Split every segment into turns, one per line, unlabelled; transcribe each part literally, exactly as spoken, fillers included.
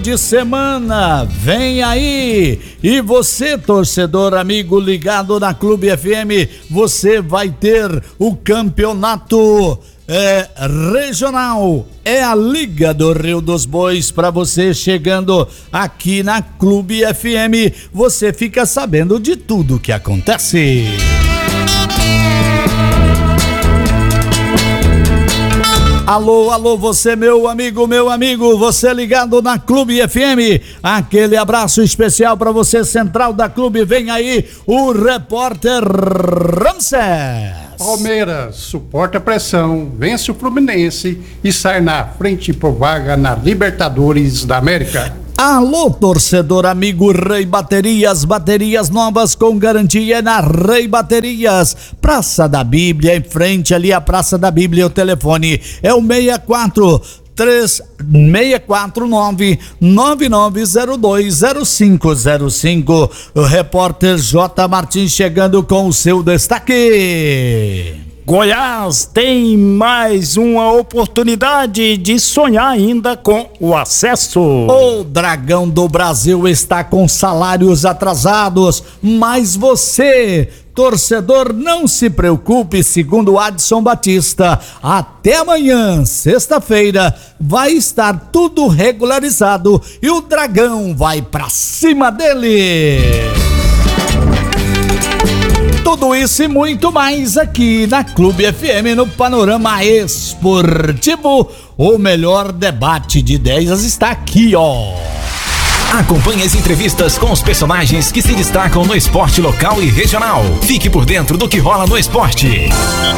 de semana vem aí, e você, torcedor amigo ligado na Clube F M, você vai ter o campeonato é, regional, é a Liga do Rio dos Bois. Para você chegando aqui na Clube F M, você fica sabendo de tudo que acontece. Alô, alô, você meu amigo, meu amigo, você ligado na Clube F M, aquele abraço especial para você, central da Clube, vem aí o repórter Ramsés.
Palmeiras suporta a pressão, vence o Fluminense e sai na frente por vaga na Libertadores da América.
Alô, torcedor amigo, Rei Baterias, baterias novas com garantia na Rei Baterias, Praça da Bíblia, em frente ali a Praça da Bíblia, o telefone é o seis quatro três seis quatro nove nove nove zero dois zero cinco zero cinco. O repórter J. Martins chegando com o seu destaque.
Goiás tem mais uma oportunidade de sonhar ainda com o acesso.
O Dragão do Brasil está com salários atrasados, mas você, torcedor, não se preocupe, segundo Adson Batista, até amanhã, sexta-feira, vai estar tudo regularizado e o Dragão vai pra cima dele. Tudo isso e muito mais aqui na Clube F M, no Panorama Esportivo. O melhor debate de ideias está aqui, ó.
Acompanhe as entrevistas com os personagens que se destacam no esporte local e regional. Fique por dentro do que rola no esporte.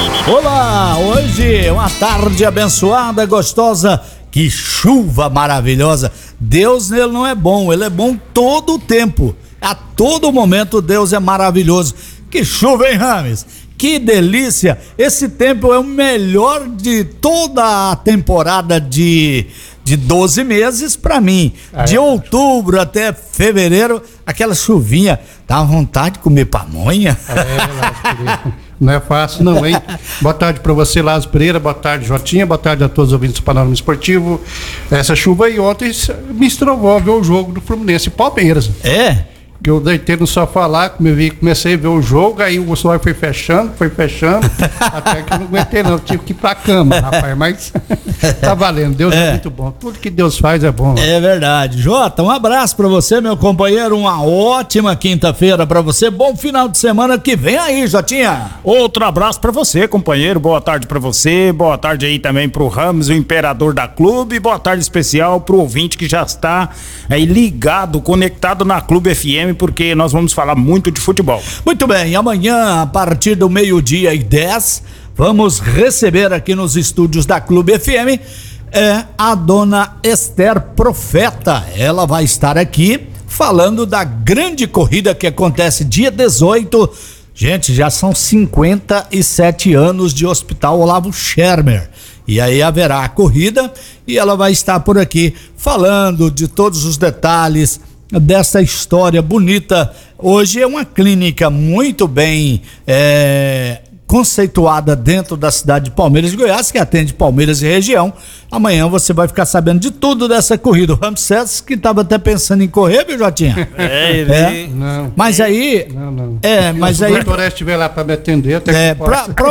Olá, hoje é uma tarde abençoada, gostosa. Que chuva maravilhosa. Deus, ele não é bom, ele é bom todo o tempo. A todo momento Deus é maravilhoso. Que chuva, hein, Rames? Que delícia! Esse tempo é o melhor de toda a temporada de, de doze meses pra mim. Ah, de é. outubro até fevereiro, aquela chuvinha. Dá vontade de comer pamonha.
É, não é fácil não, hein? Boa tarde pra você, Lázaro Pereira, boa tarde, Jotinha, boa tarde a todos os ouvintes do Panorama Esportivo. Essa chuva aí ontem me estrovou ver o jogo do Fluminense e Palmeiras.
É?
Que eu deitei no sofá lá, comecei a ver o jogo, aí o celular foi fechando, foi fechando, até que eu não aguentei não, tive que ir pra cama, rapaz, mas tá valendo, Deus é. é muito bom, tudo que Deus faz é bom.
É verdade. Jota, um abraço pra você, meu companheiro, uma ótima quinta-feira pra você, bom final de semana que vem aí, Jotinha.
Outro abraço pra você, companheiro, boa tarde pra você, boa tarde aí também pro Ramos, o imperador da Clube, boa tarde especial pro ouvinte que já está aí ligado, conectado na Clube F M, porque nós vamos falar muito de futebol.
Muito bem, amanhã a partir do meio-dia e dez vamos receber aqui nos estúdios da Clube F M é, a dona Esther Profeta. Ela vai estar aqui falando da grande corrida que acontece dia dezoito. Gente, já são cinquenta e sete anos de Hospital Olavo Schermer. E aí haverá a corrida e ela vai estar por aqui falando de todos os detalhes dessa história bonita. Hoje é uma clínica muito bem é, conceituada dentro da cidade de Palmeiras de Goiás, que atende Palmeiras e região. Amanhã você vai ficar sabendo de tudo dessa corrida. O Ramsés, que estava até pensando em correr, viu, Jotinha?
É, ele... É. Não.
Mas aí... Não, não. É, mas
se
aí...
Se o doutor estiver lá para me atender, até
é,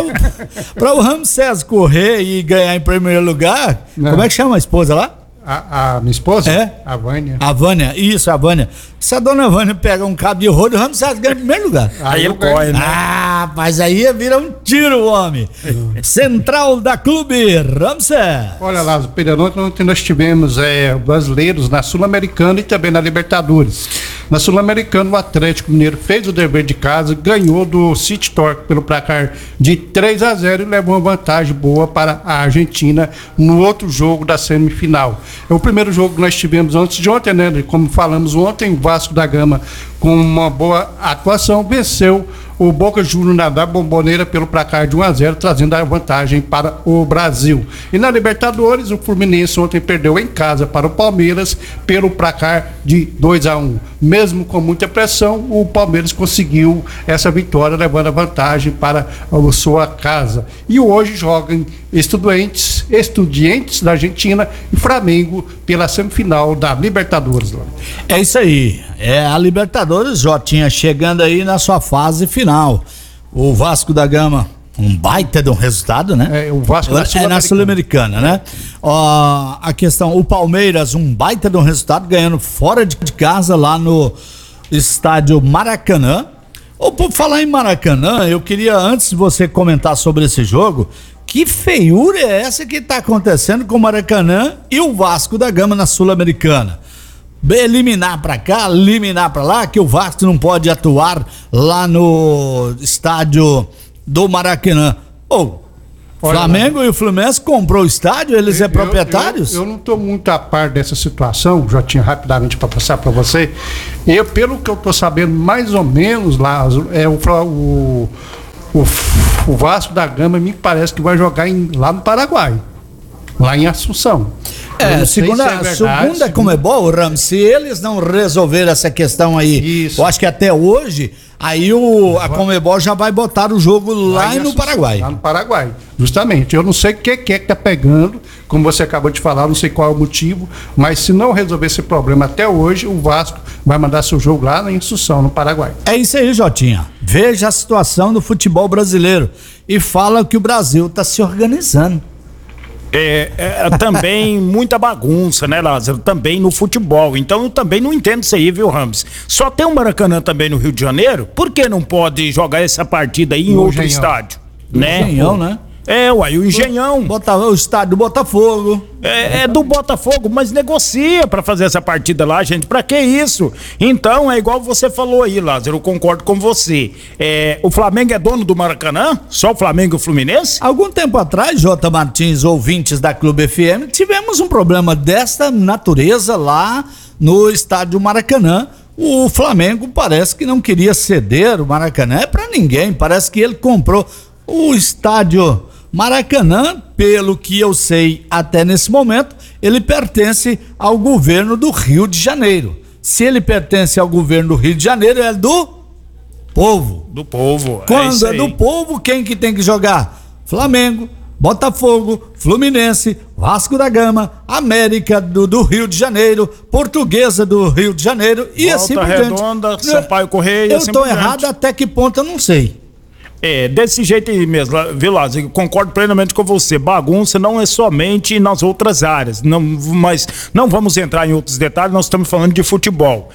para o Ramsés correr e ganhar em primeiro lugar, não. Como é que chama a esposa lá?
A, a minha esposa?
É?
A Vânia.
A Vânia, isso, a Vânia. Se a dona Vânia pega um cabo de rodo, o Ramsés ganha em primeiro lugar.
Aí ele corre, né?
Ah, mas aí vira um tiro, homem. Central da Clube, Ramsés.
Olha lá, Pedro, ontem nós tivemos é, brasileiros na Sul-Americana e também na Libertadores. Na Sul-Americana, o Atlético Mineiro fez o dever de casa, ganhou do City Torque pelo placar de três a zero e levou uma vantagem boa para a Argentina no outro jogo da semifinal. É o primeiro jogo que nós tivemos antes de ontem, né? Como falamos ontem, o Vasco da Gama, com uma boa atuação, venceu o Boca Juniors na da Bomboneira pelo placar de um a zero, trazendo a vantagem para o Brasil. E na Libertadores, o Fluminense ontem perdeu em casa para o Palmeiras pelo placar de dois a um. Mesmo com muita pressão, o Palmeiras conseguiu essa vitória, levando a vantagem para a sua casa. E hoje jogam Estudiantes, Estudiantes da Argentina e Flamengo pela semifinal da Libertadores.
É isso aí, é a Libertadores, Jotinha, chegando aí na sua fase final. O Vasco da Gama, um baita de um resultado, né?
É, o Vasco da
é na Sul-Americana, né? Ó, a questão, o Palmeiras, um baita de um resultado, ganhando fora de casa lá no estádio Maracanã. Ou por falar em Maracanã, eu queria, antes de você comentar sobre esse jogo, que feiura é essa que tá acontecendo com o Maracanã e o Vasco da Gama na Sul-Americana? Eliminar pra cá, eliminar pra lá, que o Vasco não pode atuar lá no estádio do Maracanã. Ou o Flamengo e o Fluminense comprou o estádio, eles eu, é proprietários?
Eu, eu, eu não estou muito a par dessa situação, já tinha rapidamente para passar para você. Eu, pelo que eu estou sabendo, mais ou menos lá, é o, o, o, o Vasco da Gama me parece que vai jogar em, lá no Paraguai, lá em Assunção.
É, segunda, se é verdade, segunda segunda... Comebol, Ramos, se eles não resolverem essa questão aí, Isso. eu acho que até hoje, aí o, a Comebol já vai botar o jogo lá, lá no Assunção, Paraguai.
Lá no Paraguai, justamente. Eu não sei o que, que é que tá pegando, como você acabou de falar, não sei qual é o motivo, mas se não resolver esse problema até hoje, o Vasco vai mandar seu jogo lá em Assunção, no Paraguai.
É isso aí, Jotinha. Veja a situação do futebol brasileiro e fala que o Brasil está se organizando.
É, é também muita bagunça, né, Lázaro? Também no futebol. Então eu também não entendo isso aí, viu, Ramos? Só tem o Maracanã também no Rio de Janeiro. Por que não pode jogar essa partida aí em no outro Engenhão. estádio?
No
né?
Engenhão, né?
É, uai, o Engenhão.
Bota, o estádio do Botafogo.
É, é do Botafogo, mas negocia pra fazer essa partida lá, gente. Pra que isso? Então, é igual você falou aí, Lázaro, eu concordo com você. É, o Flamengo é dono do Maracanã? Só o Flamengo e o Fluminense?
Algum tempo atrás, J. Martins, ouvintes da Clube F M, tivemos um problema desta natureza lá no estádio Maracanã. O Flamengo parece que não queria ceder o Maracanã é pra ninguém. Parece que ele comprou o estádio Maracanã, pelo que eu sei até nesse momento, ele pertence ao governo do Rio de Janeiro. Se ele pertence ao governo do Rio de Janeiro, é do povo.
Do povo.
Quando é, é do povo, quem que tem que jogar? Flamengo, Botafogo, Fluminense, Vasco da Gama, América do, do Rio de Janeiro, Portuguesa do Rio de Janeiro e
Volta
assim por
Redonda,
diante.
Sampaio Correia.
Eu
assim
tô errado até que ponto eu não sei.
É, desse jeito aí mesmo, viu, Lázaro? Eu concordo plenamente com você. Bagunça não é somente nas outras áreas, não, mas não vamos entrar em outros detalhes, nós estamos falando de futebol.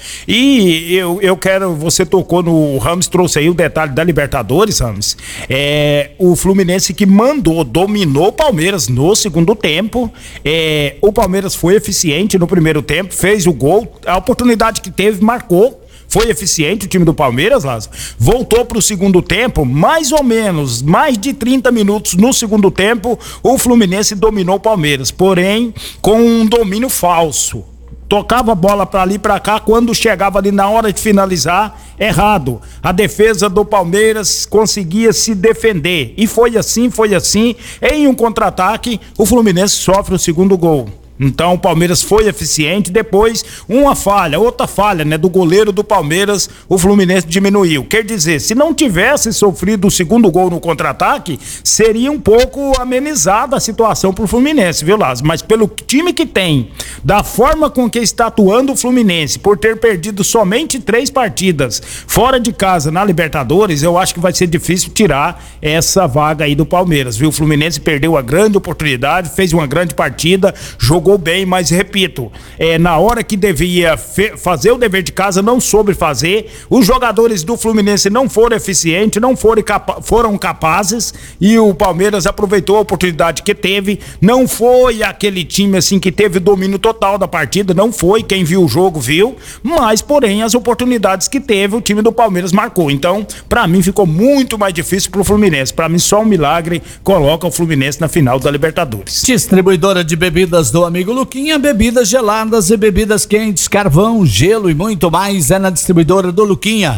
E eu, eu quero, você tocou no, o Ramos trouxe aí o detalhe da Libertadores, Ramos. É, o Fluminense que mandou, dominou o Palmeiras no segundo tempo. É, o Palmeiras foi eficiente no primeiro tempo, fez o gol, a oportunidade que teve, marcou. Foi eficiente o time do Palmeiras, Lázaro. Voltou para o segundo tempo, mais ou menos, mais de trinta minutos no segundo tempo, o Fluminense dominou o Palmeiras, porém com um domínio falso. Tocava a bola para ali e para cá, quando chegava ali na hora de finalizar, errado. A defesa do Palmeiras conseguia se defender. E foi assim, foi assim. Em um contra-ataque, o Fluminense sofre o segundo gol. Então o Palmeiras foi eficiente, depois uma falha, outra falha, né, do goleiro do Palmeiras, o Fluminense diminuiu. Quer dizer, se não tivesse sofrido o segundo gol no contra-ataque, seria um pouco amenizada a situação pro Fluminense, viu, Lázaro? Mas pelo time que tem, da forma com que está atuando o Fluminense, por ter perdido somente três partidas fora de casa na Libertadores, eu acho que vai ser difícil tirar essa vaga aí do Palmeiras, viu? O Fluminense perdeu a grande oportunidade, fez uma grande partida, jogou Jogou bem, mas repito, é, na hora que devia fe- fazer o dever de casa, não soube fazer. Os jogadores do Fluminense não foram eficientes, não foram, capa- foram capazes, e o Palmeiras aproveitou a oportunidade que teve. Não foi aquele time assim que teve domínio total da partida, não foi. Quem viu o jogo viu, mas porém as oportunidades que teve, o time do Palmeiras marcou. Então, pra mim ficou muito mais difícil pro Fluminense. Pra mim só um milagre coloca o Fluminense na final da Libertadores.
Distribuidora de bebidas do amigo Luquinha, bebidas geladas e bebidas quentes, carvão, gelo e muito mais é na distribuidora do Luquinha.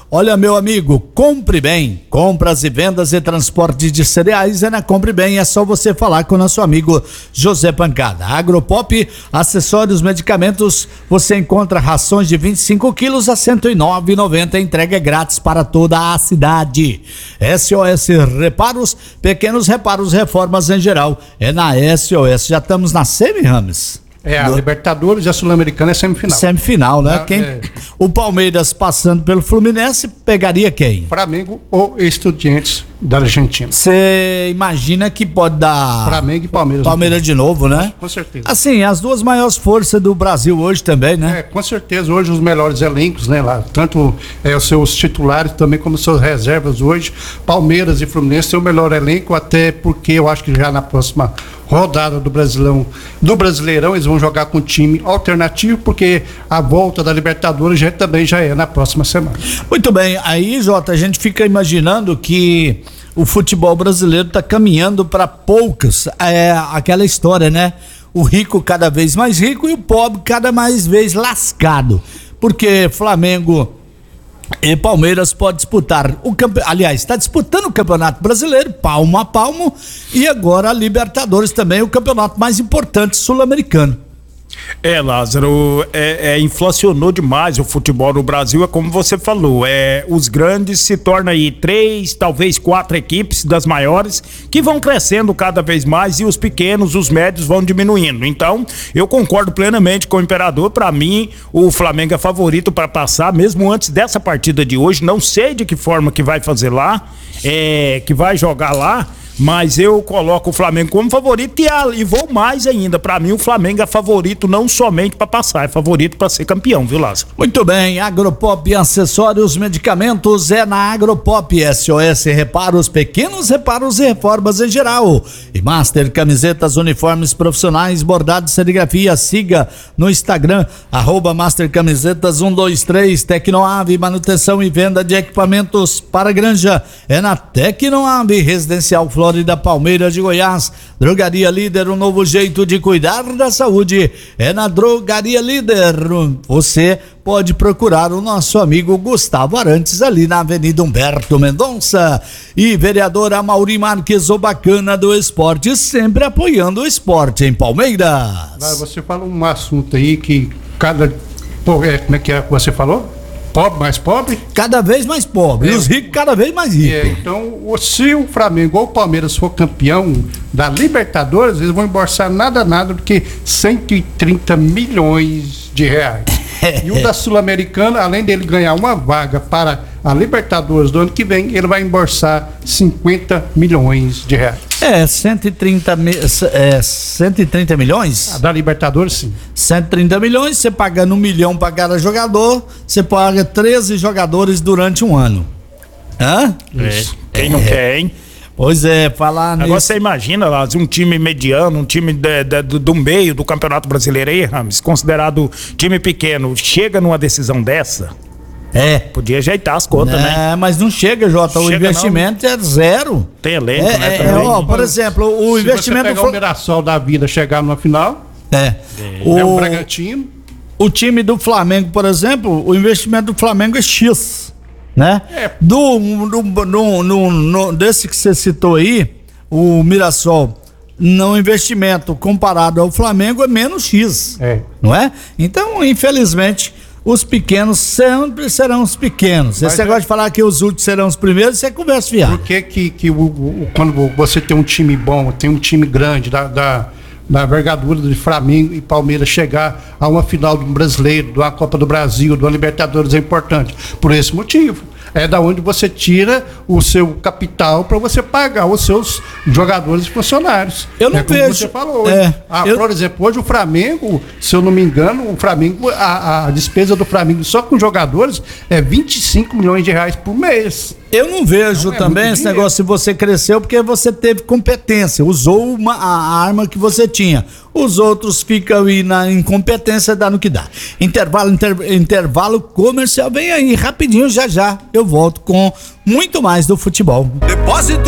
Olha, meu amigo, compre bem. Compras e vendas e transporte de cereais é na Compre Bem. É só você falar com o nosso amigo José Pancada. Agropop, acessórios, medicamentos. Você encontra rações de vinte e cinco quilos a cento e nove reais e noventa centavos. Entrega é grátis para toda a cidade. S O S Reparos, pequenos reparos, reformas em geral. É na S O S. Já estamos na semi, Rames?
É, a Libertadores e a Sul-Americana é semifinal.
Semifinal, né?
Ah,
quem,
é.
O Palmeiras passando pelo Fluminense pegaria quem?
Flamengo ou Estudiantes da Argentina.
Você imagina que pode dar
Flamengo e Palmeiras.
Palmeiras de novo, né?
Com certeza.
Assim, as duas maiores forças do Brasil hoje também, né?
É, com certeza, hoje os melhores elencos, né, lá, tanto é, os seus titulares também como suas reservas hoje, Palmeiras e Fluminense têm o melhor elenco, até porque eu acho que já na próxima rodada do Brasileirão, do Brasileirão eles vão jogar com time alternativo, porque a volta da Libertadores já, também já é na próxima semana.
Muito bem, aí, Jota, a gente fica imaginando que o futebol brasileiro está caminhando para poucos, é aquela história, né? O rico cada vez mais rico e o pobre cada mais vez lascado, porque Flamengo e Palmeiras pode disputar o campeonato, aliás, está disputando o Campeonato Brasileiro, palmo a palmo, e agora a Libertadores também, o campeonato mais importante sul-americano.
É, Lázaro, é, é, inflacionou demais o futebol no Brasil, é como você falou, é, os grandes se tornam aí três, talvez quatro equipes das maiores, que vão crescendo cada vez mais e os pequenos, os médios vão diminuindo. Então, eu concordo plenamente com o Imperador, para mim, o Flamengo é favorito para passar, mesmo antes dessa partida de hoje, não sei de que forma que vai fazer lá, é, que vai jogar lá, mas eu coloco o Flamengo como favorito e, a, e vou mais ainda. Pra mim, o Flamengo é favorito não somente pra passar, é favorito pra ser campeão, viu, Lázaro?
Muito bem, Agropop, acessórios, medicamentos é na Agropop. S O S Reparos, pequenos reparos e reformas em geral. E Master Camisetas, uniformes profissionais, bordado, serigrafia. Siga no Instagram, arroba Master Camisetas um dois três. Tecnoave, manutenção e venda de equipamentos para granja é na Tecnoave, Residencial Flor da Palmeiras de Goiás. Drogaria Líder, um novo jeito de cuidar da saúde é na Drogaria Líder. Você pode procurar o nosso amigo Gustavo Arantes ali na Avenida Humberto Mendonça. E vereador Amaury Marques, o bacana do esporte, sempre apoiando o esporte em Palmeiras.
Você fala um assunto aí que cada, como é que é que você falou? Pobre mais pobre?
Cada vez mais pobre. É. E os ricos cada vez mais ricos.
É, então, se o Flamengo ou o Palmeiras for campeão da Libertadores, eles vão embolsar nada, nada do que cento e trinta milhões de reais. E o da Sul-Americana, além dele ganhar uma vaga para a Libertadores do ano que vem, ele vai embolsar cinquenta milhões de reais.
É, cento e trinta, é, cento e trinta milhões?
A da Libertadores, sim.
cento e trinta milhões, você pagando um milhão para cada jogador, você paga treze jogadores durante um ano. Hã?
É, quem não é. quer, hein?
Pois é, falar nisso.
Agora você imagina, lá, um time mediano, um time de, de, do, do meio do Campeonato Brasileiro aí, Rames, considerado time pequeno, chega numa decisão dessa?
É.
Podia ajeitar as contas, é, né?
É, mas não chega, Jota. O chega investimento não. é zero.
Tem elenco,
é,
né?
É, ó, por exemplo, o
Se
investimento...
Se você pegar o Mirassol da vida chegar numa final...
É.
É o, o Bragantino.
O time do Flamengo, por exemplo, o investimento do Flamengo é X, né? É. Do, do, do, do, do, desse que você citou aí, o Mirassol, no investimento comparado ao Flamengo é menos X, é. Não é? Então, infelizmente... Os pequenos sempre serão os pequenos. Mas Esse negócio é... de falar que os últimos serão os primeiros, isso é conversa fiada.
Por que que, que o, o, quando você tem um time bom, tem um time grande, da, da, da envergadura de Flamengo e Palmeiras, chegar a uma final do Brasileiro, de uma Copa do Brasil, de uma Libertadores é importante? Por esse motivo. É da onde você tira o seu capital para você pagar os seus jogadores e funcionários.
Eu não
é como
vejo.
Você falou hoje.
É,
ah,
eu...
Por exemplo, hoje o Flamengo, se eu não me engano, o Flamengo, a, a despesa do Flamengo só com jogadores é vinte e cinco milhões de reais por mês.
Eu não vejo não, é também esse negócio se você cresceu porque você teve competência, usou uma, a arma que você tinha. Os outros ficam aí na incompetência, dá no que dá. Intervalo, inter, intervalo comercial, vem aí rapidinho, já já eu volto com muito mais do futebol.
Depósito